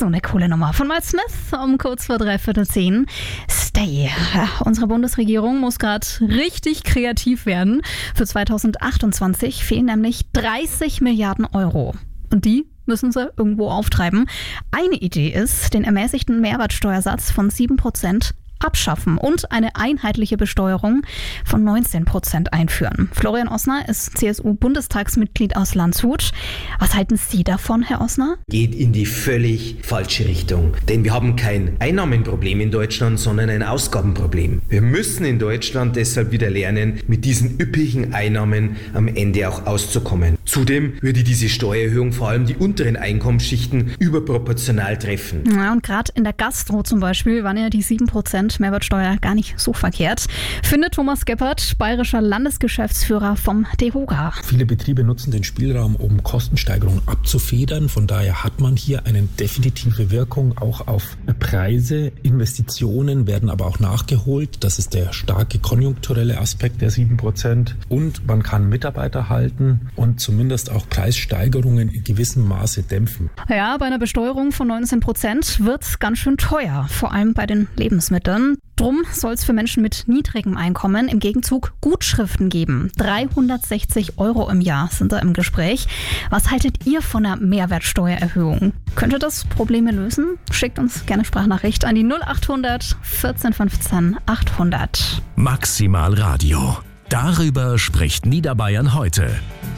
So eine coole Nummer von Miles Smith um kurz vor 9:45. Stay. Ja, unsere Bundesregierung muss gerade richtig kreativ werden. Für 2028 fehlen nämlich 30 Milliarden Euro. Und die müssen sie irgendwo auftreiben. Eine Idee ist, den ermäßigten Mehrwertsteuersatz von 7% abschaffen und eine einheitliche Besteuerung von 19% einführen. Florian Osner ist CSU-Bundestagsmitglied aus Landshut. Was halten Sie davon, Herr Osner? Geht in die völlig falsche Richtung. Denn wir haben kein Einnahmenproblem in Deutschland, sondern ein Ausgabenproblem. Wir müssen in Deutschland deshalb wieder lernen, mit diesen üppigen Einnahmen am Ende auch auszukommen. Zudem würde diese Steuererhöhung vor allem die unteren Einkommensschichten überproportional treffen. Ja, und gerade in der Gastro zum Beispiel waren ja die 7% Mehrwertsteuer gar nicht so verkehrt. Findet Thomas Geppert, bayerischer Landesgeschäftsführer vom DEHOGA. Viele Betriebe nutzen den Spielraum, um Kostensteigerungen abzufedern. Von daher hat man hier eine definitive Wirkung auch auf Preise. Investitionen werden aber auch nachgeholt. Das ist der starke konjunkturelle Aspekt der 7%. Und man kann Mitarbeiter halten und zumindest auch Preissteigerungen in gewissem Maße dämpfen. Ja, bei einer Besteuerung von 19% wird es ganz schön teuer, vor allem bei den Lebensmitteln. Drum soll es für Menschen mit niedrigem Einkommen im Gegenzug Gutschriften geben. 360 Euro im Jahr sind da im Gespräch. Was haltet ihr von einer Mehrwertsteuererhöhung? Könnte das Probleme lösen? Schickt uns gerne Sprachnachricht an die 0800 14 15 800. Maximal Radio. Darüber spricht Niederbayern heute.